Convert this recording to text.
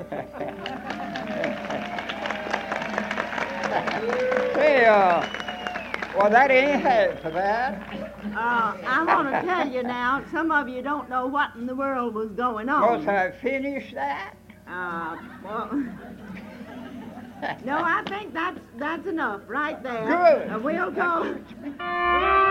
Say, well, that ain't half of that. I want to tell you now, some of you don't know what in the world was going on. Must I finish that? Well, no, I think that's enough right there. Good. We'll go.